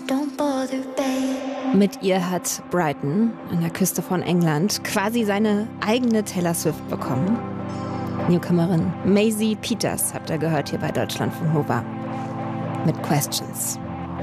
don't bother, babe. Mit ihr hat Brighton an der Küste von England quasi seine eigene Taylor Swift bekommen. Newcomerin Maisie Peters habt ihr gehört hier bei Deutschlandfunk Nova mit Questions.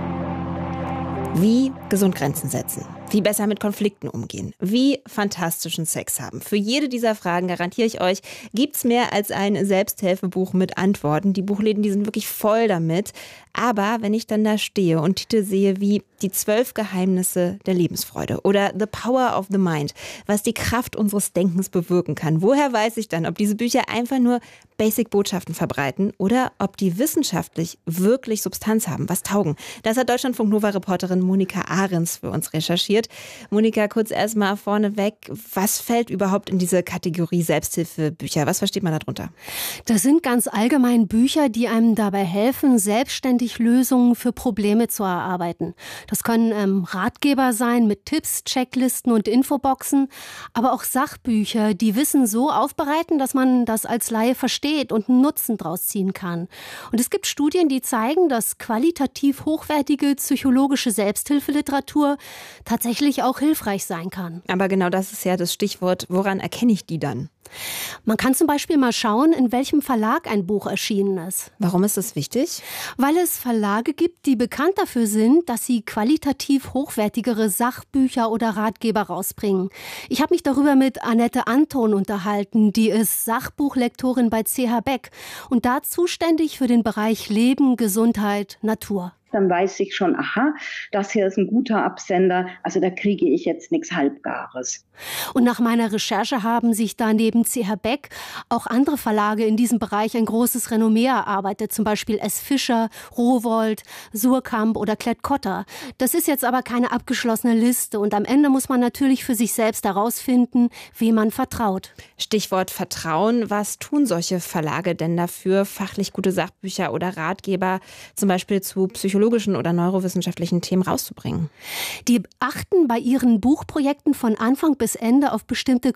Wie gesund Grenzen setzen, wie besser mit Konflikten umgehen, wie fantastischen Sex haben. Für jede dieser Fragen, garantiere ich euch, gibt's mehr als ein Selbsthilfebuch mit Antworten. Die Buchläden, die sind wirklich voll damit. Aber wenn ich dann da stehe und Titel sehe wie die 12 Geheimnisse der Lebensfreude oder The Power of the Mind, was die Kraft unseres Denkens bewirken kann, woher weiß ich dann, ob diese Bücher einfach nur Basic-Botschaften verbreiten oder ob die wissenschaftlich wirklich Substanz haben, was taugen? Das hat Deutschlandfunk-Nova-Reporterin Monika Ahrens für uns recherchiert. Monika, kurz erstmal vorneweg, was fällt überhaupt in diese Kategorie Selbsthilfebücher? Was versteht man darunter? Das sind ganz allgemein Bücher, die einem dabei helfen, selbstständig Lösungen für Probleme zu erarbeiten. Das können Ratgeber sein mit Tipps, Checklisten und Infoboxen, aber auch Sachbücher, die Wissen so aufbereiten, dass man das als Laie versteht und einen Nutzen draus ziehen kann. Und es gibt Studien, die zeigen, dass qualitativ hochwertige psychologische Selbsthilfeliteratur tatsächlich auch hilfreich sein kann. Aber genau das ist ja das Stichwort. Woran erkenne ich die dann? Man kann zum Beispiel mal schauen, in welchem Verlag ein Buch erschienen ist. Warum ist das wichtig? Weil es Verlage gibt, die bekannt dafür sind, dass sie qualitativ hochwertigere Sachbücher oder Ratgeber rausbringen. Ich habe mich darüber mit Annette Anton unterhalten, die ist Sachbuchlektorin bei CH Beck und da zuständig für den Bereich Leben, Gesundheit, Natur. Dann weiß ich schon, aha, das hier ist ein guter Absender, also da kriege ich jetzt nichts Halbgares. Und nach meiner Recherche haben sich da neben CH Beck auch andere Verlage in diesem Bereich ein großes Renommee erarbeitet, zum Beispiel S. Fischer, Rowohlt, Suhrkamp oder Klett-Cotta. Das ist jetzt aber keine abgeschlossene Liste und am Ende muss man natürlich für sich selbst herausfinden, wem man vertraut. Stichwort Vertrauen. Was tun solche Verlage denn dafür, fachlich gute Sachbücher oder Ratgeber zum Beispiel zu psychologischen oder neurowissenschaftlichen Themen rauszubringen? Die achten bei ihren Buchprojekten von Anfang bis Ende auf bestimmte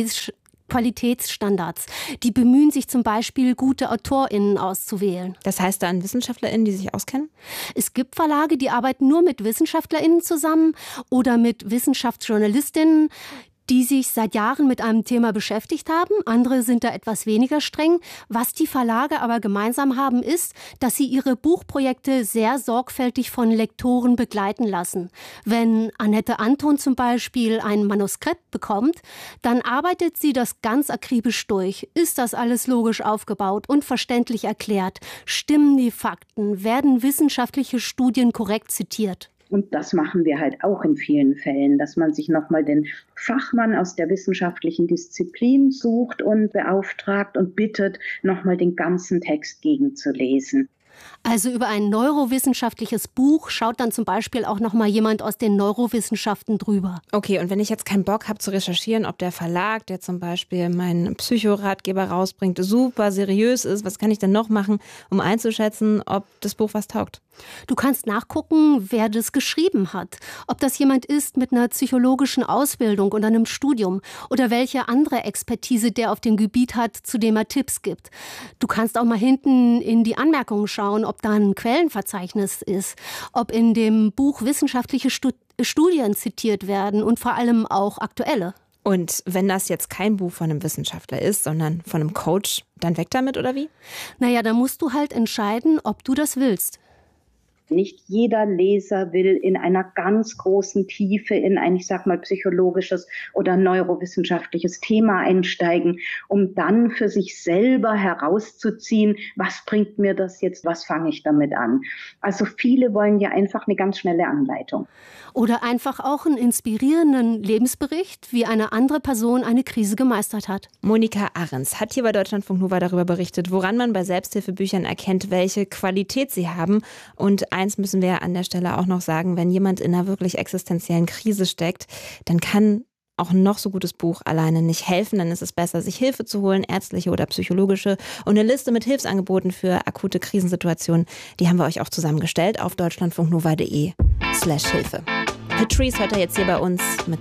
Qualitätsstandards. Die bemühen sich zum Beispiel, gute AutorInnen auszuwählen. Das heißt dann WissenschaftlerInnen, die sich auskennen? Es gibt Verlage, die arbeiten nur mit WissenschaftlerInnen zusammen oder mit Wissenschaftsjournalistinnen, die sich seit Jahren mit einem Thema beschäftigt haben. Andere sind da etwas weniger streng. Was die Verlage aber gemeinsam haben, ist, dass sie ihre Buchprojekte sehr sorgfältig von Lektoren begleiten lassen. Wenn Annette Anton zum Beispiel ein Manuskript bekommt, dann arbeitet sie das ganz akribisch durch. Ist das alles logisch aufgebaut und verständlich erklärt? Stimmen die Fakten? Werden wissenschaftliche Studien korrekt zitiert? Und das machen wir halt auch in vielen Fällen, dass man sich nochmal den Fachmann aus der wissenschaftlichen Disziplin sucht und beauftragt und bittet, nochmal den ganzen Text gegenzulesen. Also über ein neurowissenschaftliches Buch schaut dann zum Beispiel auch noch mal jemand aus den Neurowissenschaften drüber. Okay, und wenn ich jetzt keinen Bock habe zu recherchieren, ob der Verlag, der zum Beispiel meinen Psychoratgeber rausbringt, super seriös ist, was kann ich denn noch machen, um einzuschätzen, ob das Buch was taugt? Du kannst nachgucken, wer das geschrieben hat. Ob das jemand ist mit einer psychologischen Ausbildung oder einem Studium oder welche andere Expertise der auf dem Gebiet hat, zu dem er Tipps gibt. Du kannst auch mal hinten in die Anmerkungen schauen, ob da ein Quellenverzeichnis ist, ob in dem Buch wissenschaftliche Studien zitiert werden und vor allem auch aktuelle. Und wenn das jetzt kein Buch von einem Wissenschaftler ist, sondern von einem Coach, dann weg damit oder wie? Naja, da musst du halt entscheiden, ob du das willst. Nicht jeder Leser will in einer ganz großen Tiefe in ein, ich sag mal, psychologisches oder neurowissenschaftliches Thema einsteigen, um dann für sich selber herauszuziehen, was bringt mir das jetzt, was fange ich damit an. Also viele wollen ja einfach eine ganz schnelle Anleitung. Oder einfach auch einen inspirierenden Lebensbericht, wie eine andere Person eine Krise gemeistert hat. Monika Ahrens hat hier bei Deutschlandfunk Nova darüber berichtet, woran man bei Selbsthilfebüchern erkennt, welche Qualität sie haben. Und eins müssen wir an der Stelle auch noch sagen, wenn jemand in einer wirklich existenziellen Krise steckt, dann kann auch ein noch so gutes Buch alleine nicht helfen. Dann ist es besser, sich Hilfe zu holen, ärztliche oder psychologische. Und eine Liste mit Hilfsangeboten für akute Krisensituationen, die haben wir euch auch zusammengestellt auf deutschlandfunknova.de/Hilfe. Patrice hört er jetzt hier bei uns mit